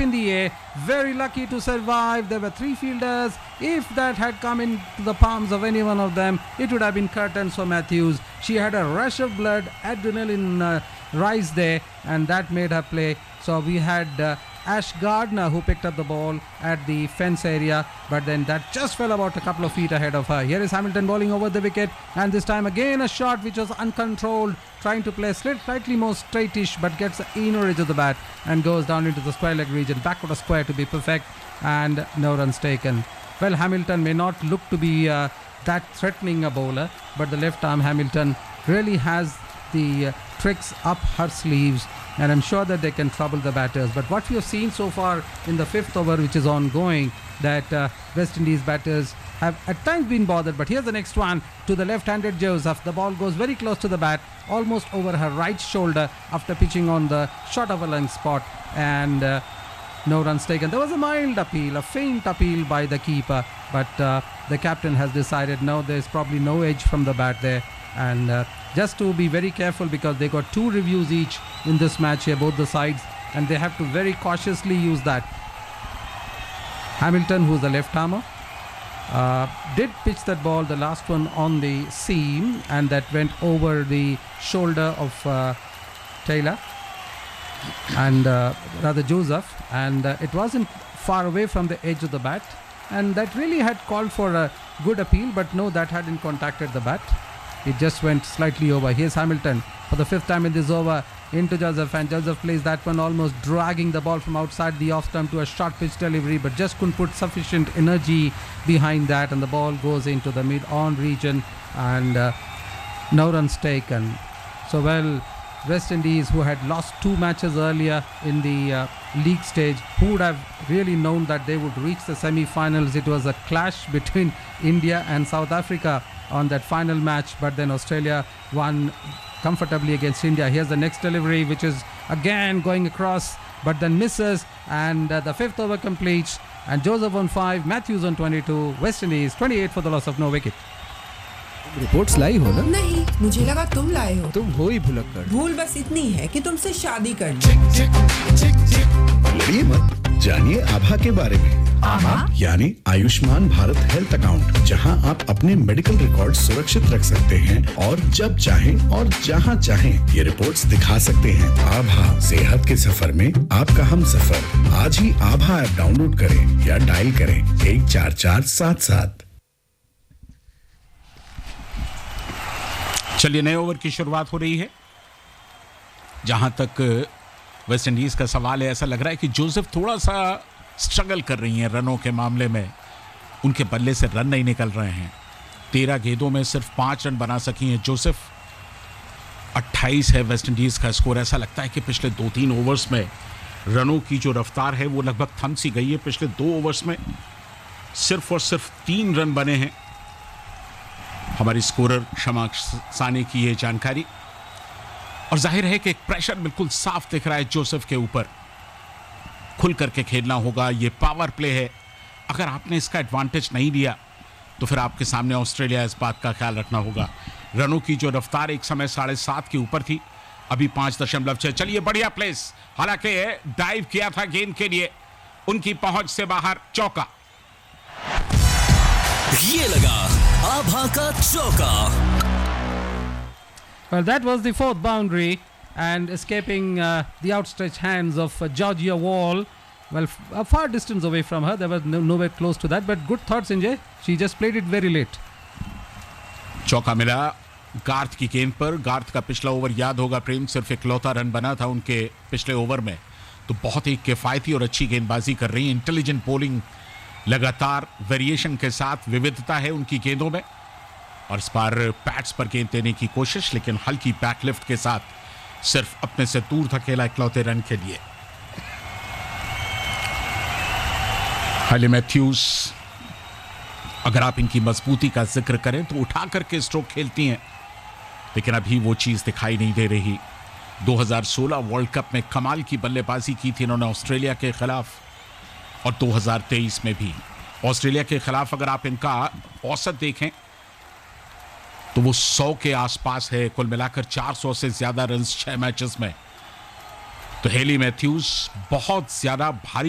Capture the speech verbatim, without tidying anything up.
in the air, very lucky to survive. There were three fielders. If that had come into the palms of any one of them, it would have been curtains for Matthews. She had a rush of blood, adrenaline uh, rise there, and that made her play. So we had uh, Ash Gardner who picked up the ball at the fence area, but then that just fell about a couple of feet ahead of her. Here is Hamilton bowling over the wicket, and this time again a shot which was uncontrolled, trying to play slightly more straightish, but gets the inner edge of the bat and goes down into the square leg region, backward a square to be perfect, and no runs taken. Well, Hamilton may not look to be uh, that threatening a bowler, but the left arm Hamilton really has the uh, tricks up her sleeves, and I'm sure that they can trouble the batters. But what we have seen so far in the fifth over, which is ongoing, that uh, West Indies batters have at times been bothered. But here's the next one to the left-handed Joseph. The ball goes very close to the bat, almost over her right shoulder after pitching on the short of a length spot, and uh, no runs taken. There was a mild appeal, a faint appeal by the keeper, but uh, the captain has decided no, there's probably no edge from the bat there, and uh, just to be very careful, because they got two reviews each in this match here, both the sides, and they have to very cautiously use that. Hamilton, who's the left armer, uh, did pitch that ball, the last one, on the seam, and that went over the shoulder of uh, Taylor and uh, rather Joseph, and uh, it wasn't far away from the edge of the bat, and that really had called for a good appeal, but no, that hadn't contacted the bat. It just went slightly over. Here's Hamilton for the fifth time in this over into Joseph, and Joseph plays that one, almost dragging the ball from outside the off stump to a short pitch delivery, but just couldn't put sufficient energy behind that, and the ball goes into the mid-on region, and uh, no runs taken. So, well, West Indies, who had lost two matches earlier in the uh, league stage, who would have really known that they would reach the semi-finals. It was a clash between India and South Africa on that final match, but then Australia won comfortably against India. Here's the next delivery, which is again going across, but then misses, and uh, the fifth over completes, and Joseph on five, Matthews on twenty-two, West Indies twenty-eight for the loss of no wicket. Reports लाई हो ना? नहीं, मुझे लगा तुम लाए हो। तुम हो ही भुलक्कड़। भूल बस इतनी है कि तुमसे शादी कर लड़िए मत, जानिए आभा के बारे में। आभा यानी आयुष्मान भारत हेल्थ अकाउंट, जहां आप अपने मेडिकल रिकॉर्ड सुरक्षित रख सकते हैं और जब चाहें और जहां चाहें ये रिपोर्ट्स दिखा सकते हैं। आभा, सेहत के सफर में आपका हम सफर। आज ही आभा ऐप डाउनलोड करें या डायल करें एक चार चार सात सात। चलिए, नए ओवर की शुरुआत हो रही है। जहां तक वेस्ट इंडीज का सवाल है, ऐसा लग रहा है कि जोसेफ थोड़ा सा स्ट्रगल कर रही हैं रनों के मामले में। उनके बल्ले से रन नहीं निकल रहे हैं। तेरह गेंदों में सिर्फ पांच रन बना सकी हैं जोसेफ। अट्ठाईस है वेस्ट इंडीज का स्कोर। ऐसा लगता है कि पिछले दो तीन ओवर्स में रनों की जो रफ्तार है वो लगभग थम सी गई है। पिछले दो ओवर्स में सिर्फ और सिर्फ तीन रन बने हैं। हमारी स्कोरर क्षमा सानी की ये जानकारी, और जाहिर है कि एक प्रेशर बिल्कुल साफ दिख रहा है जोसेफ के ऊपर। खुल करके खेलना होगा, ये पावर प्ले है। अगर आपने इसका एडवांटेज नहीं लिया तो फिर आपके सामने ऑस्ट्रेलिया, इस बात का ख्याल रखना होगा। रनों की जो रफ्तार एक समय साढ़े सात के ऊपर थी, अभी पांच दशमलव छह। चलिए, बढ़िया प्लेस, हालांकि डाइव किया था गेंद के लिए, उनकी पहुंच से बाहर, चौका। ये लगा आभा का चौका। Well, that was the fourth boundary, and escaping uh, the outstretched hands of uh, Georgia Wall. Well, f- a far distance away from her. There was no, nowhere close to that, but good thoughts, Sanjay. She just played it very late. चौका मिला Garth की गेंद पर। Garth का पिछला over याद होगा प्रेम, सिर्फ इकलौता रन बना था उनके पिछले ओवर में। तो बहुत ही किफायती और अच्छी गेंदबाजी कर रही है। इंटेलिजेंट बॉलिंग, लगातार वेरिएशन के साथ विविधता है उनकी गेंदों में, और इस बार पैड्स पर गेंद देने की कोशिश, लेकिन हल्की बैकलिफ्ट के साथ सिर्फ अपने से दूर धकेला इकलौते रन के लिए। हाइली मैथ्यूज, अगर आप इनकी मजबूती का जिक्र करें तो उठा करके स्ट्रोक खेलती हैं, लेकिन अभी वो चीज दिखाई नहीं दे रही। दो हज़ार सोलह वर्ल्ड कप में कमाल की बल्लेबाजी की थी इन्होंने ऑस्ट्रेलिया के खिलाफ, और दो हज़ार तेईस में भी ऑस्ट्रेलिया के खिलाफ अगर आप इनका औसत देखें तो वो सौ के आसपास है। कुल मिलाकर चार सौ से ज्यादा रन छह मैचेस में। तो हेली मैथ्यूज बहुत ज्यादा भारी